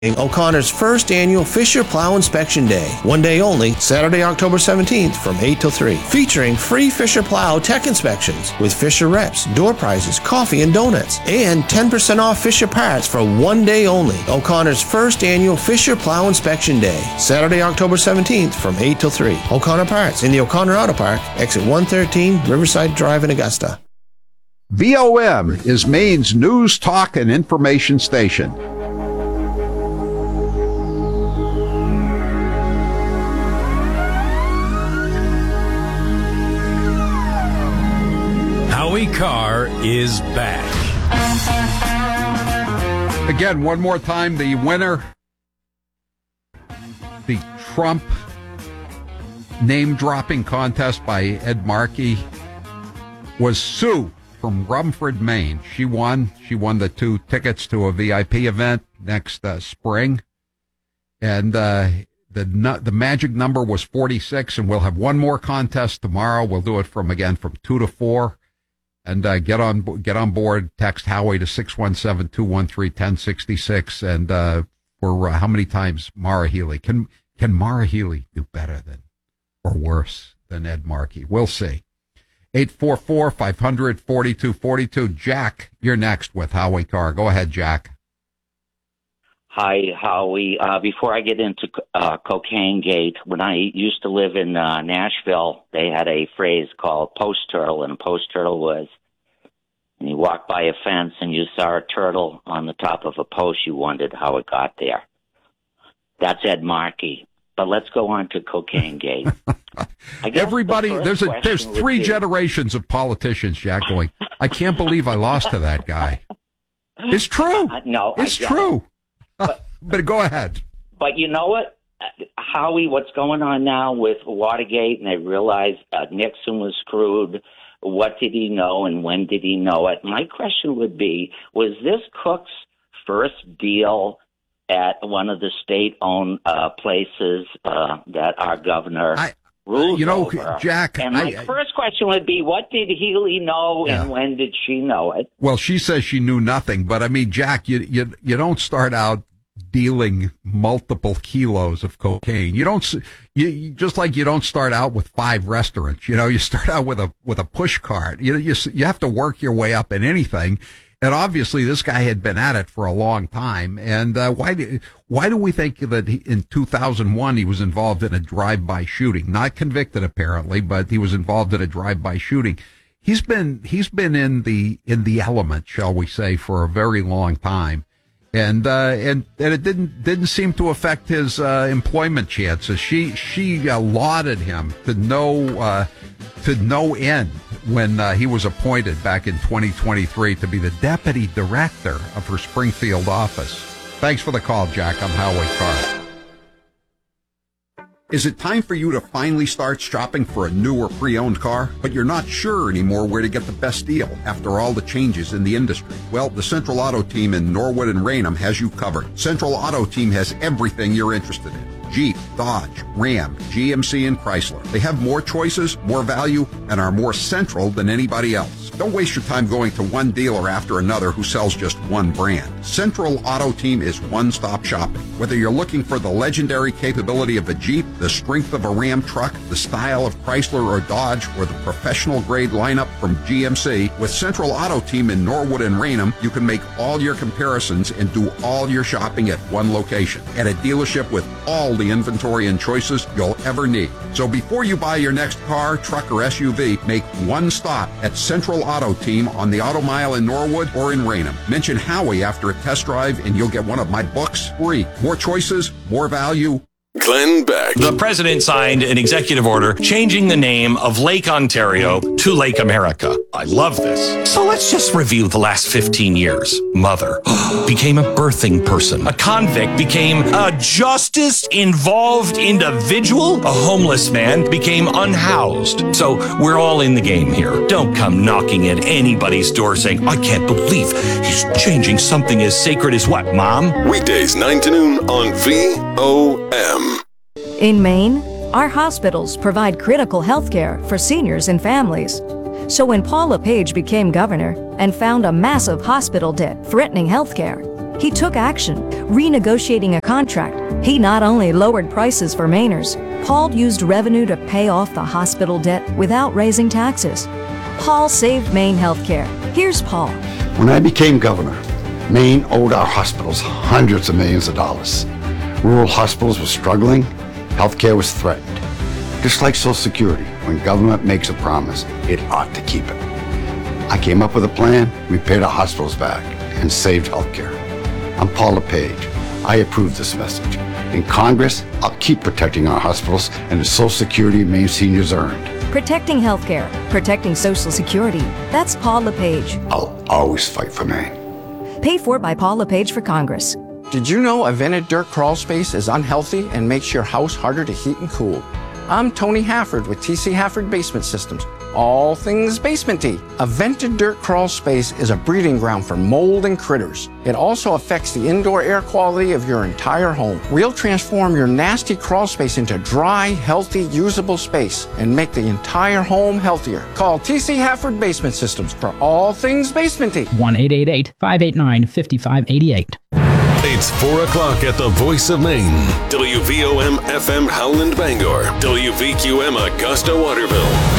O'Connor's first annual Fisher Plow Inspection Day. One day only, Saturday, October 17th from 8 till 3. Featuring free Fisher Plow tech inspections with Fisher reps, door prizes, coffee and donuts, and 10% off Fisher parts for one day only. O'Connor's first annual Fisher Plow Inspection Day. Saturday, October 17th from 8 till 3. O'Connor Parts in the O'Connor Auto Park, exit 113, Riverside Drive in Augusta. VOM is Maine's news, talk, and information station. Howie Carr is back. Again, one more time, the winner, the Trump name-dropping contest by Ed Markey, was Sue from Rumford, Maine. She won. She won the 2 tickets to a VIP event next spring. And the magic number was 46, and we'll have one more contest tomorrow. We'll do it from 2 to 4. And get on board. Text Howie to 617-213-1066. And for how many times Maura Healey? Can Maura Healey do better than or worse than Ed Markey? We'll see. 844-500-4242. Jack, you're next with Howie Carr. Go ahead, Jack. Hi, Howie. Before I get into Cocaine Gate, when I used to live in Nashville, they had a phrase called post turtle, and a post turtle was when you walked by a fence and you saw a turtle on the top of a post, you wondered how it got there. That's Ed Markey. But let's go on to Cocaine Gate. Everybody, there's 3 generations of politicians, Jack, going, I can't believe I lost to that guy. It's true. No, it's true. But go ahead. But you know what, Howie, what's going on now with Watergate, and they realize Nixon was screwed. What did he know and when did he know it? My question would be, was this Cook's first deal at one of the state-owned places that our governor rules over? Jack, and my first question would be, what did Healey know and when did she know it? Well, she says she knew nothing, but I mean, Jack, you don't start out dealing multiple kilos of cocaine. You just like you don't start out with 5 restaurants. You start out with a push cart. You have to work your way up in anything. And obviously, this guy had been at it for a long time. And why do we think that in 2001 he was involved in a drive-by shooting? Not convicted, apparently, but he was involved in a drive-by shooting. He's been in the element, shall we say, for a very long time. And it didn't seem to affect his employment chances. She lauded him to no end when he was appointed back in 2023 to be the deputy director of her Springfield office. Thanks for the call, Jack. I'm Howie Carr. Is it time for you to finally start shopping for a new or pre-owned car, but you're not sure anymore where to get the best deal after all the changes in the industry? Well, the Central Auto Team in Norwood and Raynham has you covered. Central Auto Team has everything you're interested in. Jeep, Dodge, Ram, GMC, and Chrysler. They have more choices, more value, and are more central than anybody else. Don't waste your time going to one dealer after another who sells just one brand. Central Auto Team is one-stop shopping. Whether you're looking for the legendary capability of a Jeep, the strength of a Ram truck, the style of Chrysler or Dodge, or the professional-grade lineup from GMC, with Central Auto Team in Norwood and Raynham, you can make all your comparisons and do all your shopping at one location, at a dealership with all the inventory and choices you'll ever need. So before you buy your next car, truck, or SUV, make one stop at Central Auto Team on the Auto Mile in Norwood or in Raynham. Mention Howie after a test drive and you'll get one of my books free. More choices, more value. Glenn Beck. The president signed an executive order changing the name of Lake Ontario to Lake America. I love this. So let's just review the last 15 years. Mother became a birthing person. A convict became a justice-involved individual. A homeless man became unhoused. So we're all in the game here. Don't come knocking at anybody's door saying, I can't believe he's changing something as sacred as what, Mom? Weekdays 9 to noon on VOM. In Maine, our hospitals provide critical health care for seniors and families. So when Paul LePage became governor and found a massive hospital debt threatening health care, He took action, renegotiating a contract. He not only lowered prices for Mainers, Paul used revenue to pay off the hospital debt without raising taxes. Paul saved Maine healthcare. Here's Paul. When I became governor, Maine owed our hospitals hundreds of millions of dollars. Rural hospitals were struggling, healthcare was threatened. Just like Social Security, when government makes a promise, it ought to keep it. I came up with a plan, we paid our hospitals back, and saved healthcare. I'm Paul LePage. I approve this message. In Congress, I'll keep protecting our hospitals and the Social Security Maine seniors earned. Protecting healthcare, protecting Social Security. That's Paul LePage. I'll always fight for Maine. Paid for by Paul LePage for Congress. Did you know a vented dirt crawl space is unhealthy and makes your house harder to heat and cool? I'm Tony Hafford with TC Hafford Basement Systems. All things basement-y. A vented dirt crawl space is a breeding ground for mold and critters. It also affects the indoor air quality of your entire home. We'll transform your nasty crawl space into dry, healthy, usable space and make the entire home healthier. Call TC Hafford Basement Systems for all things basement-y. 1-888-589-5588. It's 4 o'clock at the Voice of Maine. WVOM FM Howland Bangor. WVQM Augusta Waterville.